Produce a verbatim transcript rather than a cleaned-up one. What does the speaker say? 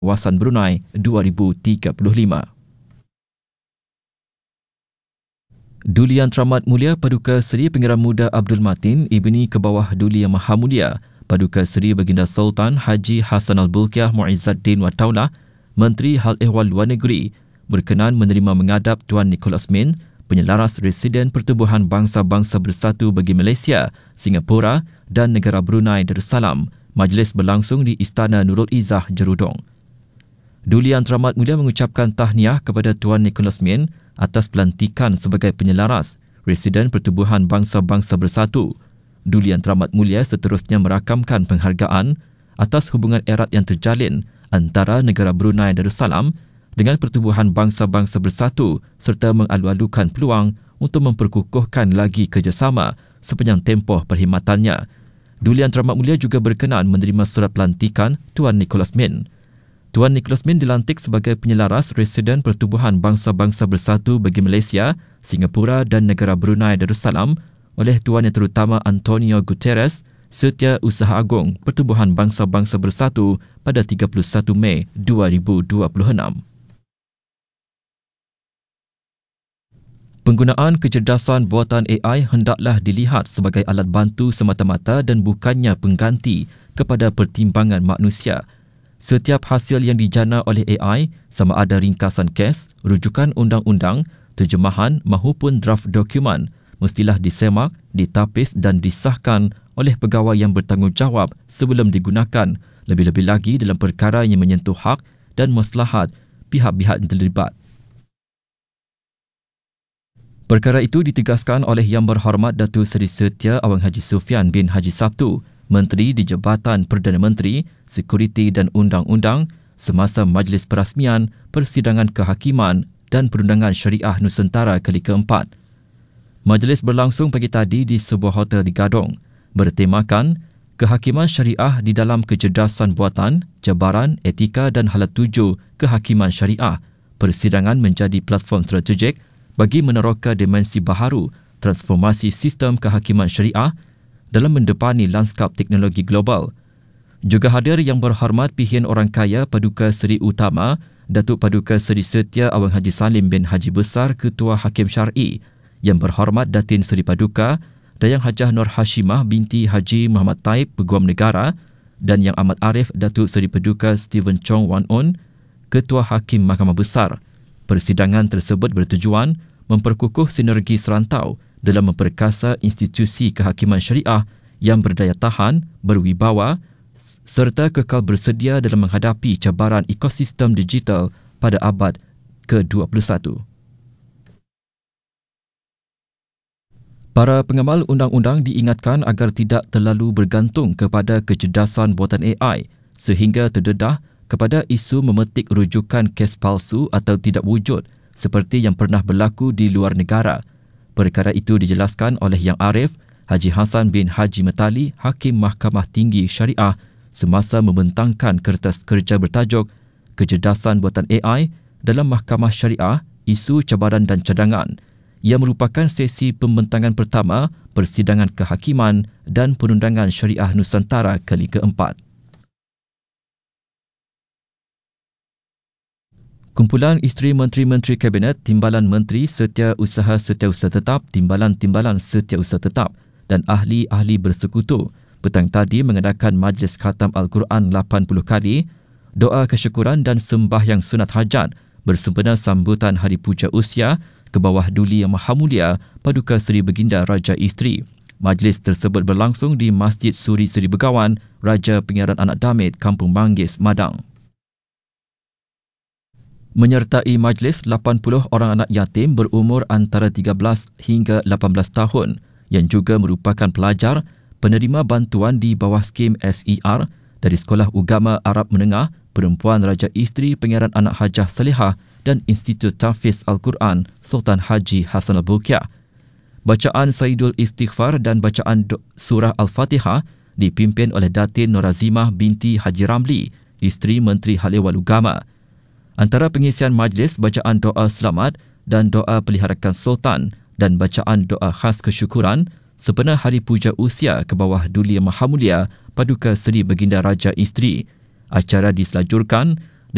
kawasan Brunei dua ribu tiga puluh lima. Duli Yang Teramat Mulia Paduka Seri Pangeran Muda Abdul Matin Ibni Kebawah Duli Yang Maha Mulia Paduka Seri Baginda Sultan Haji Hassan Al-Bolkiah Muizzaddin Wattaulah, Menteri Hal Ehwal Luar Negeri, berkenan menerima mengadap Tuan Nicholas Min, Penyelaras Residen Pertubuhan Bangsa-Bangsa Bersatu bagi Malaysia, Singapura dan Negara Brunei Darussalam. Majlis berlangsung di Istana Nurul Izzah, Jerudong. Duli Yang Teramat Mulia mengucapkan tahniah kepada Tuan Nicholas Min atas pelantikan sebagai Penyelaras Residen Pertubuhan Bangsa-Bangsa Bersatu. Duli Yang Teramat Mulia seterusnya merakamkan penghargaan atas hubungan erat yang terjalin antara negara Brunei Darussalam dengan Pertubuhan Bangsa-Bangsa Bersatu serta mengalu-alukan peluang untuk memperkukuhkan lagi kerjasama sepanjang tempoh perkhidmatannya. Duli Yang Teramat Mulia juga berkenan menerima surat pelantikan Tuan Nicholas Min. Tuan Nicholas Min dilantik sebagai Penyelaras Residen Pertubuhan Bangsa-Bangsa Bersatu bagi Malaysia, Singapura dan negara Brunei Darussalam oleh Tuan Yang Terutama Antonio Guterres, Setiausaha Agung Pertubuhan Bangsa-Bangsa Bersatu pada tiga puluh satu Mei dua ribu dua puluh enam. Penggunaan kecerdasan buatan A I hendaklah dilihat sebagai alat bantu semata-mata dan bukannya pengganti kepada pertimbangan manusia. Setiap hasil yang dijana oleh A I, sama ada ringkasan kes, rujukan undang-undang, terjemahan mahupun draft dokumen, mestilah disemak, ditapis dan disahkan oleh pegawai yang bertanggungjawab sebelum digunakan, lebih-lebih lagi dalam perkara yang menyentuh hak dan maslahat pihak-pihak yang terlibat. Perkara itu ditegaskan oleh Yang Berhormat Datuk Seri Setia Awang Haji Sufian bin Haji Sabtu, Menteri di Jabatan Perdana Menteri, Sekuriti dan Undang-Undang semasa Majlis Perasmian Persidangan Kehakiman dan Perundangan Syariah Nusantara kali keempat. Majlis berlangsung pagi tadi di sebuah hotel di Gadong, bertemakan Kehakiman Syariah di dalam Kecerdasan Buatan, Jabaran, Etika dan Halat Tuju Kehakiman Syariah. Persidangan menjadi platform strategik bagi meneroka dimensi baharu transformasi sistem kehakiman syariah dalam mendepani lanskap teknologi global. Juga hadir Yang Berhormat Pihian Orang Kaya Paduka Seri Utama Datuk Paduka Seri Setia Awang Haji Salim bin Haji Besar Ketua Hakim Syar'i, Yang Berhormat Datin Seri Paduka Dayang Hajah Nur Hashimah binti Haji Muhammad Taib Peguam Negara dan Yang Amat Arif Datuk Seri Paduka Stephen Chong Wan Un Ketua Hakim Mahkamah Besar. Persidangan tersebut bertujuan memperkukuh sinergi serantau dalam memperkasa institusi kehakiman syariah yang berdaya tahan, berwibawa serta kekal bersedia dalam menghadapi cabaran ekosistem digital pada abad ke dua puluh satu. Para pengamal undang-undang diingatkan agar tidak terlalu bergantung kepada kecerdasan buatan A I sehingga terdedah kepada isu memetik rujukan kes palsu atau tidak wujud seperti yang pernah berlaku di luar negara. Perkara itu dijelaskan oleh Yang Arif Haji Hassan bin Haji Metali, Hakim Mahkamah Tinggi Syariah semasa membentangkan kertas kerja bertajuk Kecerdasan Buatan A I dalam Mahkamah Syariah, Isu Cabaran dan Cadangan, yang merupakan sesi pembentangan pertama Persidangan Kehakiman dan Perundangan Syariah Nusantara kali keempat. Kumpulan Isteri Menteri-Menteri Kabinet, Timbalan Menteri Setiausaha Setiausaha Tetap, Timbalan-Timbalan Setiausaha Tetap dan ahli-ahli bersekutu petang tadi mengadakan Majlis Khatam Al-Quran lapan puluh kali, doa kesyukuran dan sembahyang sunat hajat bersempena sambutan Hari Puja Usia Kebawah Duli Yang Maha Mulia Paduka Seri Baginda Raja Isteri. Majlis tersebut berlangsung di Masjid Suri Seri Begawan, Raja Pengiran Anak Damit, Kampung Manggis, Madang. Menyertai majlis lapan puluh orang anak yatim berumur antara tiga belas hingga lapan belas tahun yang juga merupakan pelajar penerima bantuan di bawah skim S E R dari Sekolah Ugama Arab Menengah Perempuan Raja Isteri Pangeran Anak Hajah Salihah dan Institut Tahfiz Al-Quran Sultan Haji Hassan Al-Bolkiah. Bacaan Sayyidul Istighfar dan bacaan surah Al-Fatihah dipimpin oleh Datin Norazimah binti Haji Ramli, Isteri Menteri Hal Ehwal Ugama. Antara pengisian majlis, bacaan doa selamat dan doa peliharakan Sultan dan bacaan doa khas kesyukuran sempena Hari Puja Usia Kebawah Duli Yang Maha Mulia Paduka Seri Baginda Raja Isteri. Acara diselajurkan